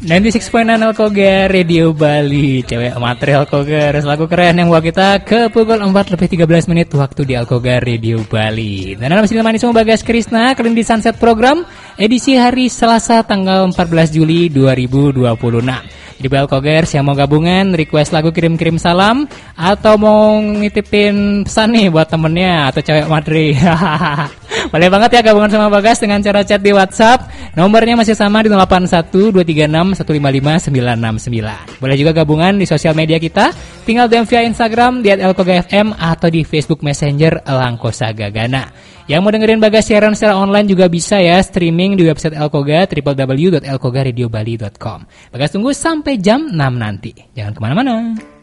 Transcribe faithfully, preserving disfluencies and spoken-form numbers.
sembilan puluh enam koma enam Alkoga Radio Bali. Cewek material Alkoga lagu keren yang bawa kita ke pukul empat lebih tiga belas menit waktu di Alkoga Radio Bali. Dan anda masih ditemani sama Bagas Krisna kali ini di Sunset Program edisi hari Selasa tanggal empat belas Juli dua ribu dua puluh enam. Jadi Alkogers yang mau gabungan, request lagu, kirim-kirim salam, atau mau ngitipin pesan nih buat temennya atau cewek matri. Boleh banget ya gabungan sama Bagas dengan cara chat di WhatsApp. Nomornya masih sama di delapan satu dua tiga enam satu lima lima sembilan enam sembilan. Boleh juga gabungan di sosial media kita. Tinggal D M via Instagram di at elkoga f m atau di Facebook Messenger Langkosa Gagana. Yang mau dengerin Bagas siaran secara online juga bisa ya, streaming di website Elkoga w w w dot elkoga radio bali dot com. Bagas tunggu sampai jam enam nanti. Jangan kemana-mana.